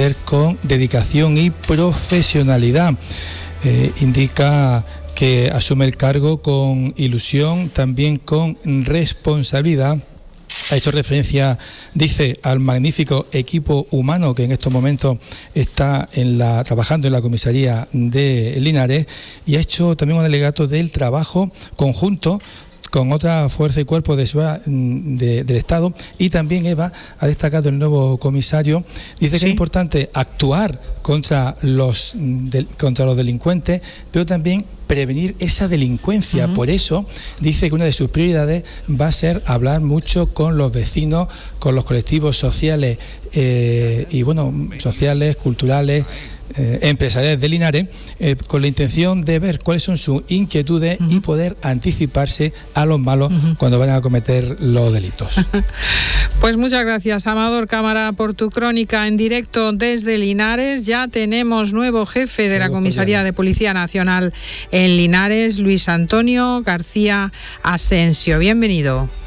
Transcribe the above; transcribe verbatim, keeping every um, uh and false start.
responder con dedicación y profesionalidad. Eh, indica que asume el cargo con ilusión, también con responsabilidad. Ha hecho referencia, dice, al magnífico equipo humano que en estos momentos está en la, trabajando en la comisaría de Linares, y ha hecho también un alegato del trabajo conjunto con otra fuerza y cuerpo de, de, del Estado. Y también Eva ha destacado el nuevo comisario, dice que sí, es importante actuar contra los, de, contra los delincuentes, pero también prevenir esa delincuencia. Uh-huh. Por eso dice que una de sus prioridades va a ser hablar mucho con los vecinos, con los colectivos sociales eh, y bueno, sociales, culturales, Eh, empresariales de Linares, eh, con la intención de ver cuáles son sus inquietudes uh-huh. y poder anticiparse a los malos uh-huh. cuando vayan a cometer los delitos. Pues muchas gracias, Amador Cámara, por tu crónica en directo desde Linares. Ya tenemos nuevo jefe de Saludos, la Comisaría de Policía Nacional en Linares, Luis Antonio García Asensio. Bienvenido.